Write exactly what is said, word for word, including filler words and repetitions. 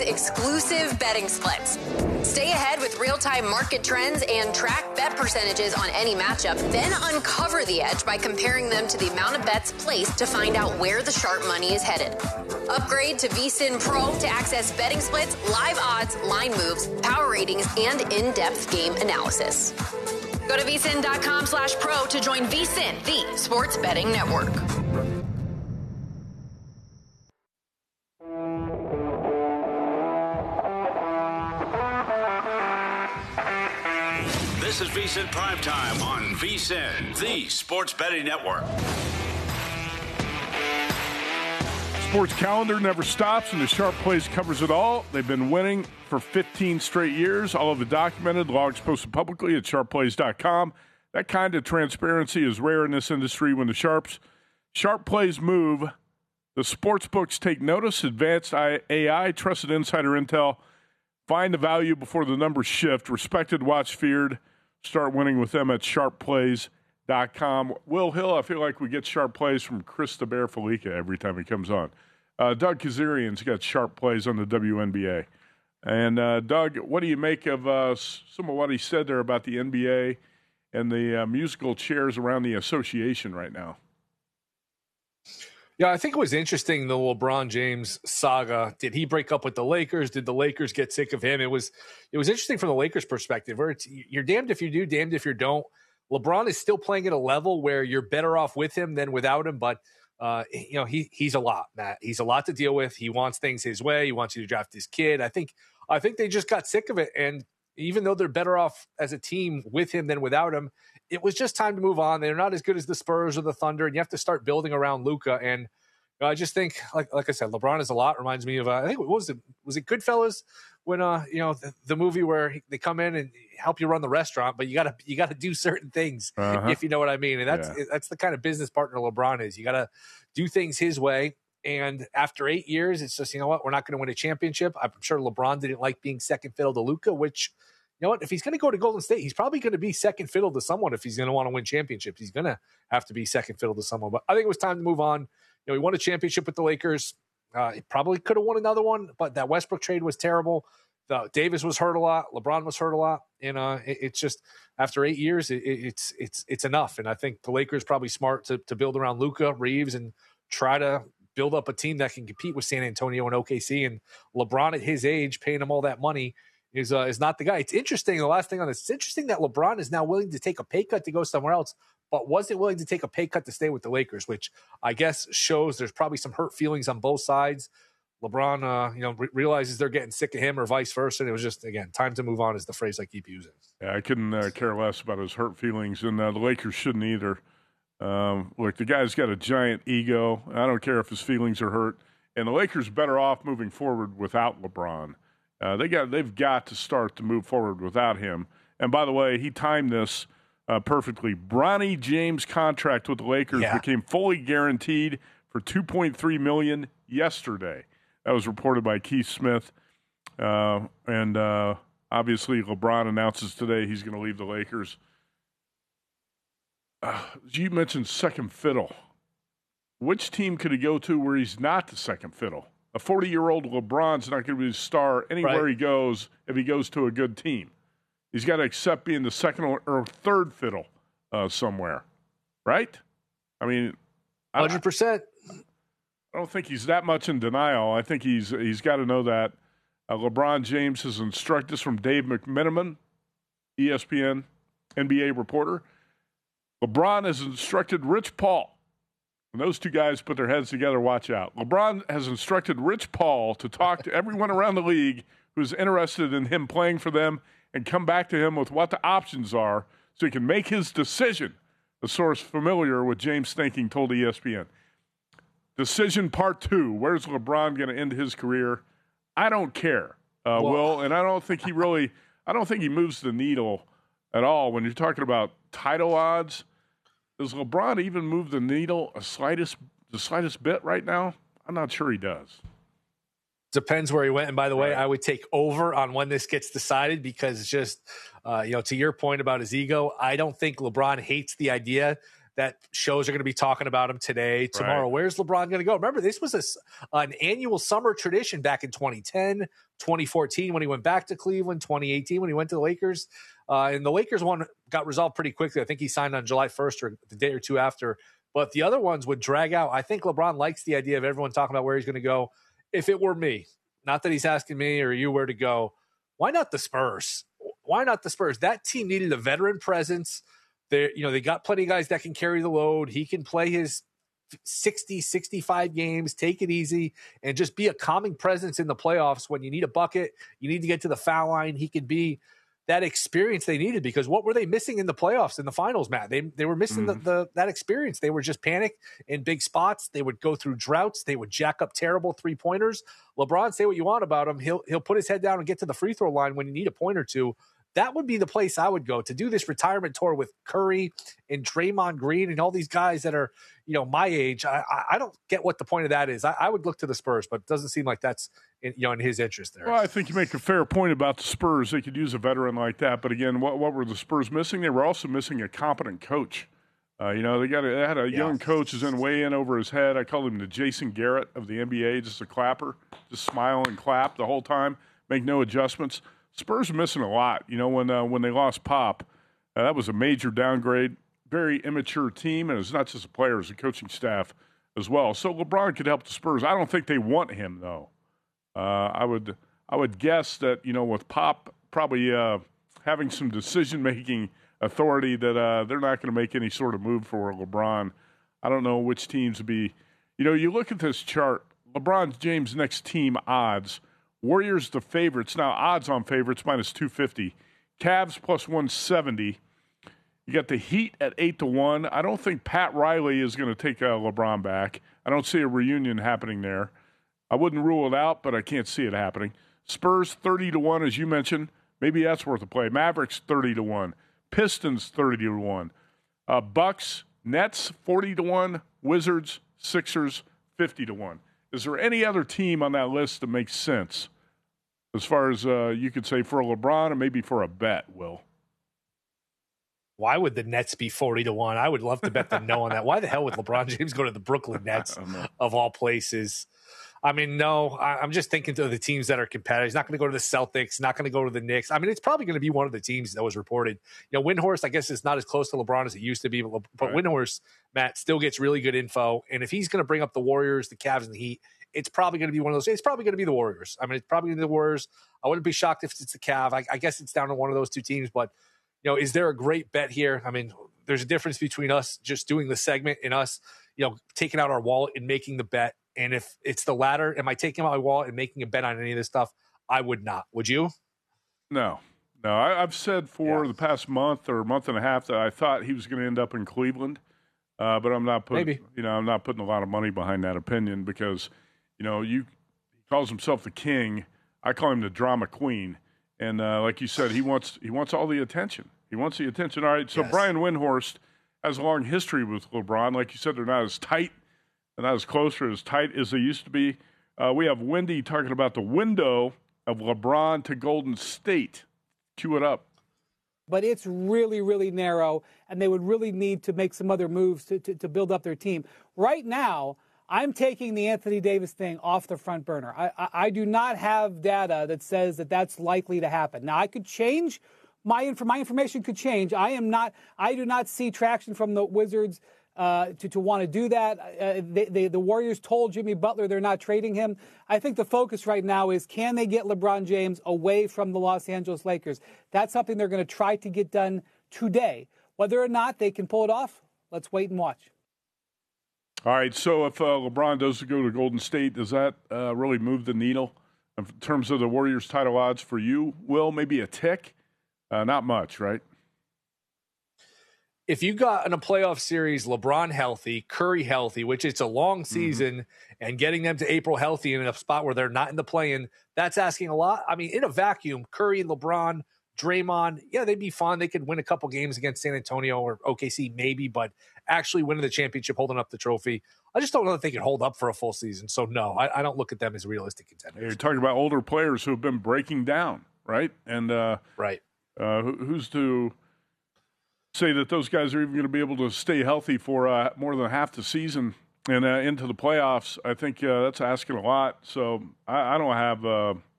exclusive betting splits. Stay ahead with real-time market trends and track bet percentages on any matchup. Then uncover the edge by comparing them to the amount of bets placed to find out where the sharp money is headed. Upgrade to V S I N Pro to access betting splits, live odds, line moves, power ratings, and in-depth game analysis. Go to V S I N dot com slash pro to join V S I N, the sports betting network. This is V S I N Primetime on V S I N, the sports betting network. Sports calendar never stops, and the Sharp Plays covers it all. They've been winning for fifteen straight years. All of it documented, logs posted publicly at sharp plays dot com. That kind of transparency is rare in this industry. When the Sharps Sharp Plays move, the sports books take notice. Advanced A I, trusted insider intel. Find the value before the numbers shift. Respected, watched, feared. Start winning with them at sharp plays dot com. Will Hill, I feel like we get Sharp Plays from Chris the Bear Felica every time he comes on. Uh, Doug Kazarian's got Sharp Plays on the W N B A. And, uh, Doug, what do you make of uh, some of what he said there about the N B A and the uh, musical chairs around the association right now? Yeah, I think it was interesting, the LeBron James saga. Did he break up with the Lakers? Did the Lakers get sick of him? It was it was interesting from the Lakers' perspective, where it's, you're damned if you do, damned if you don't. LeBron is still playing at a level where you're better off with him than without him, but uh, you know he he's a lot, Matt. He's a lot to deal with. He wants things his way. He wants you to draft his kid. I think I think they just got sick of it, and even though they're better off as a team with him than without him, it was just time to move on. They're not as good as the Spurs or the Thunder, and you have to start building around Luka. And uh, I just think, like like I said, LeBron is a lot. Reminds me of uh, I think what was it was it Goodfellas when uh you know the, the movie where they come in and help you run the restaurant, but you gotta you gotta do certain things uh-huh. if you know what I mean. And that's yeah. that's the kind of business partner LeBron is. You gotta do things his way. And after eight years, it's just, you know what, we're not going to win a championship. I'm sure LeBron didn't like being second fiddle to Luka, which, you know what, if he's going to go to Golden State, he's probably going to be second fiddle to someone. If he's going to want to win championships, he's going to have to be second fiddle to someone. But I think it was time to move on. You know, he won a championship with the Lakers. Uh, he probably could have won another one, but that Westbrook trade was terrible. The, Davis was hurt a lot. LeBron was hurt a lot. And uh, it, it's just, after eight years, it, it, it's it's it's enough. And I think the Lakers probably smart to, to build around Luka, Reeves, and try to build up a team that can compete with San Antonio and O K C. And LeBron at his age, paying him all that money, is uh, is not the guy. It's interesting, the last thing on this, it's interesting that LeBron is now willing to take a pay cut to go somewhere else, but wasn't willing to take a pay cut to stay with the Lakers, which I guess shows there's probably some hurt feelings on both sides. LeBron, uh, you know, re- realizes they're getting sick of him or vice versa. And it was just, again, time to move on is the phrase I keep using. Yeah, I couldn't uh, care less about his hurt feelings, and uh, the Lakers shouldn't either. Um, look, the guy's got a giant ego. I don't care if his feelings are hurt. And the Lakers are better off moving forward without LeBron. Uh, they got, they've got to start to move forward without him. And by the way, he timed this uh, perfectly. Bronny James' contract with the Lakers yeah. became fully guaranteed for two point three million dollars yesterday. That was reported by Keith Smith. Uh, and uh, obviously, LeBron announces today he's going to leave the Lakers. Uh, you mentioned second fiddle. Which team could he go to where he's not the second fiddle? A forty-year-old LeBron's not going to be a star anywhere right. he goes if he goes to a good team. He's got to accept being the second or third fiddle uh, somewhere, right? I mean, one hundred percent. I, I don't think he's that much in denial. I think he's he's got to know that. Uh, LeBron James has instructed this from Dave McMenamin, E S P N N B A reporter. LeBron has instructed Rich Paul. When those two guys put their heads together, watch out. LeBron has instructed Rich Paul to talk to everyone around the league who's interested in him playing for them and come back to him with what the options are so he can make his decision. A source familiar with James' thinking told E S P N. Decision part two. Where's LeBron going to end his career? I don't care, uh, Will, and I don't think he really – I don't think he moves the needle at all. When you're talking about title odds, does LeBron even move the needle a slightest, the slightest bit right now? I'm not sure he does. Depends where he went. And by the way, I would take over on when this gets decided because just, uh, you know, to your point about his ego, I don't think LeBron hates the idea that shows are going to be talking about him today, tomorrow. Right. Where's LeBron going to go? Remember, this was a, an annual summer tradition back in twenty ten, twenty fourteen when he went back to Cleveland, twenty eighteen when he went to the Lakers. Uh, and the Lakers one got resolved pretty quickly. I think he signed on July first or the day or two after. But the other ones would drag out. I think LeBron likes the idea of everyone talking about where he's going to go. If it were me, not that he's asking me or you where to go, why not the Spurs? Why not the Spurs? That team needed a veteran presence. They, you know, they got plenty of guys that can carry the load. He can play his sixty, sixty-five games, take it easy, and just be a calming presence in the playoffs. When you need a bucket, you need to get to the foul line, he can be that experience they needed, because what were they missing in the playoffs, in the finals, Matt? They they were missing mm. the, the that experience. They were just panicked in big spots. They would go through droughts. They would jack up terrible three-pointers. LeBron, say what you want about him. He'll he'll put his head down and get to the free throw line when you need a point or two. That would be the place I would go to do this retirement tour with Curry and Draymond Green and all these guys that are, you know, my age. I I don't get what the point of that is. I, I would look to the Spurs, but it doesn't seem like that's in, you know, in his interest there. Well, I think you make a fair point about the Spurs. They could use a veteran like that. But again, what what were the Spurs missing? They were also missing a competent coach. Uh, you know, they got a, they had a yeah. young coach who's in way in over his head. I call him the Jason Garrett of the N B A, just a clapper, just smile and clap the whole time, make no adjustments. Spurs are missing a lot. You know, when uh, when they lost Pop, uh, that was a major downgrade. Very immature team, and it's not just the players, the coaching staff as well. So LeBron could help the Spurs. I don't think they want him though. Uh, I would I would guess that, you know, with Pop probably uh, having some decision making authority, that uh, they're not going to make any sort of move for LeBron. I don't know which teams would be. You know, you look at this chart. LeBron James' next team odds. Warriors the favorites. Now, odds on favorites, minus two fifty. Cavs plus one seventy. You got the Heat at eight to one. I don't think Pat Riley is going to take uh, LeBron back. I don't see a reunion happening there. I wouldn't rule it out, but I can't see it happening. Spurs thirty to one, as you mentioned. Maybe that's worth a play. Mavericks thirty to one. Pistons thirty to one. Uh, Bucks, Nets forty to one. Wizards, Sixers fifty to one. Is there any other team on that list that makes sense as far as uh, you could say for LeBron and maybe for a bet, Will? Why would the Nets be forty to one? I would love to bet them no on that. Why the hell would LeBron James go to the Brooklyn Nets of all places? I mean, no, I, I'm just thinking of the teams that are competitive. He's not going to go to the Celtics, not going to go to the Knicks. I mean, it's probably going to be one of the teams that was reported. You know, Windhorst, I guess, is not as close to LeBron as it used to be, but, but right. Windhorst, Matt, still gets really good info. And if he's going to bring up the Warriors, the Cavs, and the Heat, it's probably going to be one of those. It's probably going to be the Warriors. I mean, it's probably going to be the Warriors. I wouldn't be shocked if it's the Cavs. I, I guess it's down to one of those two teams. But, you know, is there a great bet here? I mean, there's a difference between us just doing the segment and us, you know, taking out our wallet and making the bet. And if it's the latter, am I taking out my wallet and making a bet on any of this stuff? I would not. Would you? No. No, I, I've said for yeah. the past month or month and a half that I thought he was going to end up in Cleveland. Uh, but I'm not putting, Maybe. you know, I'm not putting a lot of money behind that opinion because, you know, you he calls himself the king. I call him the drama queen. And uh, like you said, he wants he wants all the attention. He wants the attention. All right, so yes. Brian Windhorst has a long history with LeBron. Like you said, they're not as tight. And not as close or as tight as they used to be. Uh, we have Wendy talking about the window of LeBron to Golden State. Cue it up. But it's really, really narrow, and they would really need to make some other moves to, to, to build up their team. Right now, I'm taking the Anthony Davis thing off the front burner. I, I, I do not have data that says that that's likely to happen. Now, I could change. My, my information could change. I am not. I do not see traction from the Wizards Uh, to, to want to do that. Uh, they, they, the Warriors told Jimmy Butler they're not trading him. I think the focus right now is, can they get LeBron James away from the Los Angeles Lakers? That's something they're going to try to get done today. Whether or not they can pull it off, let's wait and watch. All right, so if uh, LeBron does go to Golden State, does that uh, really move the needle in terms of the Warriors title odds for you? Will, maybe a tick? Uh, not much, right? If you got in a playoff series, LeBron healthy, Curry healthy, which it's a long season, mm-hmm. and getting them to April healthy in a spot where they're not in the play-in, that's asking a lot. I mean, in a vacuum, Curry and LeBron, Draymond, yeah, they'd be fun. They could win a couple games against San Antonio or O K C maybe, but actually winning the championship, holding up the trophy, I just don't know that they can hold up for a full season. So, no, I, I don't look at them as realistic contenders. You're talking about older players who have been breaking down, right? And uh, right. Uh, who, who's to say that those guys are even going to be able to stay healthy for uh, more than half the season and uh, into the playoffs. I think uh, that's asking a lot. So I, I don't have uh, –